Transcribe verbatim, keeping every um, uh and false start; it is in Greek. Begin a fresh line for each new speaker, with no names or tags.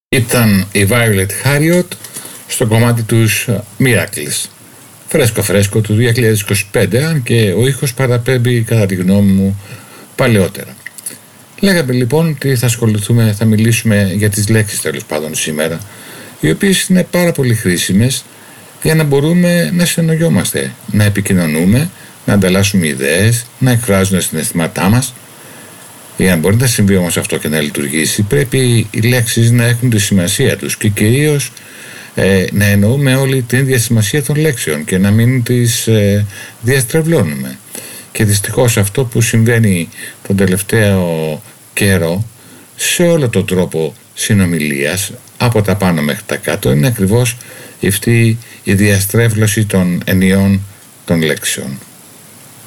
Ήταν η Violet Harriot στο κομμάτι τους Miracles. Φρέσκο φρέσκο του δύο χιλιάδες είκοσι πέντε, αν και ο ήχος παραπέμπει κατά τη γνώμη μου παλαιότερα. Λέγαμε λοιπόν ότι θα ασχοληθούμε, θα μιλήσουμε για τις λέξεις τέλος πάντων σήμερα, οι οποίες είναι πάρα πολύ χρήσιμες για να μπορούμε να συνεννοιόμαστε, να επικοινωνούμε, να ανταλλάσσουμε ιδέες, να εκφράζουμε συναισθήματά μας. Για να μπορεί να συμβεί όμως αυτό και να λειτουργήσει, πρέπει οι λέξεις να έχουν τη σημασία τους και κυρίως ε, να εννοούμε όλη την ίδια σημασία των λέξεων και να μην τις ε, διαστρεβλώνουμε. Και δυστυχώς αυτό που συμβαίνει τον τελευταίο καιρό σε όλο τον τρόπο συνομιλίας από τα πάνω μέχρι τα κάτω είναι ακριβώς αυτή η διαστρέβλωση των ενιών των λέξεων.